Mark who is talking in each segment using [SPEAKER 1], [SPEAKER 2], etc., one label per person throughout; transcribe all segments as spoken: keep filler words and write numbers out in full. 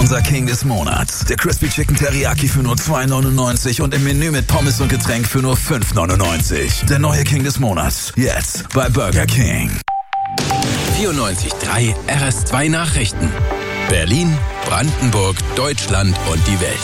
[SPEAKER 1] Unser King des Monats. Der Crispy Chicken Teriyaki für nur zwei neunundneunzig und im Menü mit Pommes und Getränk für nur fünf neunundneunzig. Der neue King des Monats. Jetzt bei Burger King.
[SPEAKER 2] vierundneunzig Komma drei R S zwei Nachrichten. Berlin, Brandenburg, Deutschland und die Welt.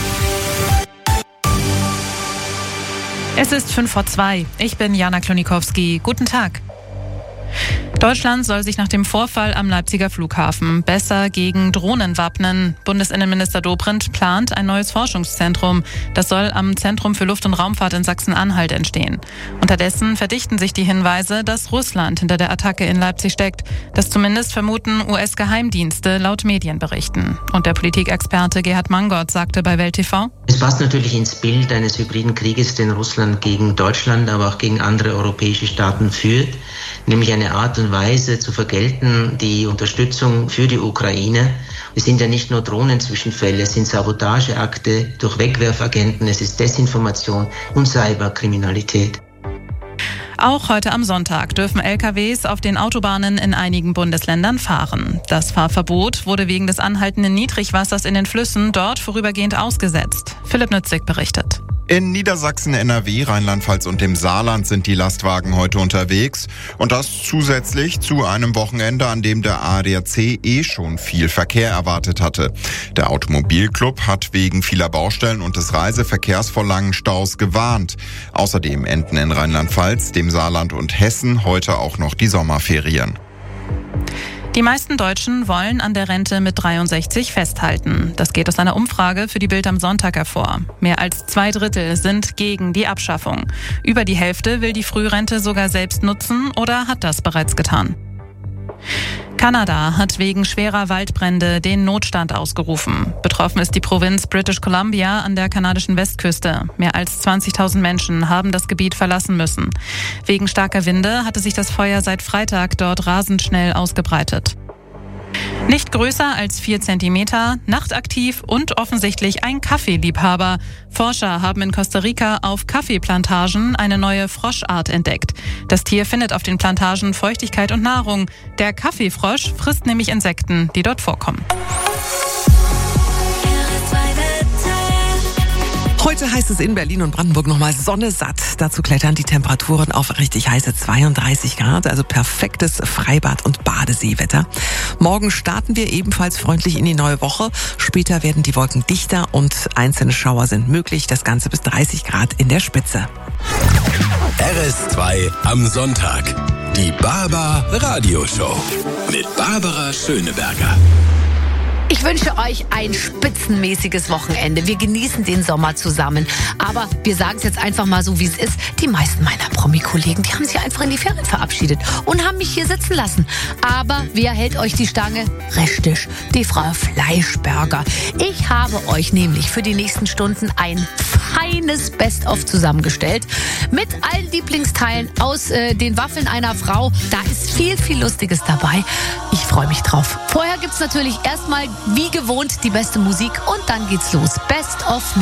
[SPEAKER 3] Es ist fünf vor zwei. Ich bin Jana Klonikowski. Guten Tag. Deutschland soll sich nach dem Vorfall am Leipziger Flughafen besser gegen Drohnen wappnen. Bundesinnenminister Dobrindt plant ein neues Forschungszentrum. Das soll am Zentrum für Luft- und Raumfahrt in Sachsen-Anhalt entstehen. Unterdessen verdichten sich die Hinweise, dass Russland hinter der Attacke in Leipzig steckt. Das zumindest vermuten U S-Geheimdienste laut Medienberichten. Und der Politikexperte Gerhard Mangott sagte bei Welt T V:
[SPEAKER 4] Es passt natürlich ins Bild eines hybriden Krieges, den Russland gegen Deutschland, aber auch gegen andere europäische Staaten führt, nämlich eine Art und Weise zu vergelten, die Unterstützung für die Ukraine. Es sind ja nicht nur Drohnenzwischenfälle, es sind Sabotageakte durch Wegwerfagenten, es ist Desinformation und Cyberkriminalität.
[SPEAKER 3] Auch heute am Sonntag dürfen L K Ws auf den Autobahnen in einigen Bundesländern fahren. Das Fahrverbot wurde wegen des anhaltenden Niedrigwassers in den Flüssen dort vorübergehend ausgesetzt. Philipp Nützig berichtet.
[SPEAKER 5] In Niedersachsen, N R W, Rheinland-Pfalz und dem Saarland sind die Lastwagen heute unterwegs. Und das zusätzlich zu einem Wochenende, an dem der A D A C eh schon viel Verkehr erwartet hatte. Der Automobilclub hat wegen vieler Baustellen und des Reiseverkehrs vor langen Staus gewarnt. Außerdem enden in Rheinland-Pfalz, dem Saarland und Hessen heute auch noch die Sommerferien.
[SPEAKER 3] Die meisten Deutschen wollen an der Rente mit dreiundsechzig festhalten. Das geht aus einer Umfrage für die Bild am Sonntag hervor. Mehr als zwei Drittel sind gegen die Abschaffung. Über die Hälfte will die Frührente sogar selbst nutzen oder hat das bereits getan. Kanada hat wegen schwerer Waldbrände den Notstand ausgerufen. Betroffen ist die Provinz British Columbia an der kanadischen Westküste. Mehr als zwanzigtausend Menschen haben das Gebiet verlassen müssen. Wegen starker Winde hatte sich das Feuer seit Freitag dort rasend schnell ausgebreitet. Nicht größer als vier Zentimeter, nachtaktiv und offensichtlich ein Kaffeeliebhaber. Forscher haben in Costa Rica auf Kaffeeplantagen eine neue Froschart entdeckt. Das Tier findet auf den Plantagen Feuchtigkeit und Nahrung. Der Kaffeefrosch frisst nämlich Insekten, die dort vorkommen.
[SPEAKER 6] Heute heißt es in Berlin und Brandenburg nochmal Sonne satt. Dazu klettern die Temperaturen auf richtig heiße zweiunddreißig Grad, also perfektes Freibad- und Badeseewetter. Morgen starten wir ebenfalls freundlich in die neue Woche. Später werden die Wolken dichter und einzelne Schauer sind möglich. Das Ganze bis dreißig Grad in der Spitze.
[SPEAKER 2] R S zwei am Sonntag. Die Barbar Radioshow mit Barbara Schöneberger.
[SPEAKER 7] Ich wünsche euch ein spitzenmäßiges Wochenende. Wir genießen den Sommer zusammen. Aber wir sagen es jetzt einfach mal so, wie es ist. Die meisten meiner Promi-Kollegen, die haben sich einfach in die Ferien verabschiedet und haben mich hier sitzen lassen. Aber wer hält euch die Stange? Richtig, die Frau Fleischberger. Ich habe euch nämlich für die nächsten Stunden ein feines Best-of zusammengestellt. Mit allen Lieblingsteilen aus äh, den Waffeln einer Frau. Da ist viel, viel Lustiges dabei. Ich freue mich drauf. Vorher gibt's natürlich erstmal wie gewohnt die beste Musik und dann geht's los. Best of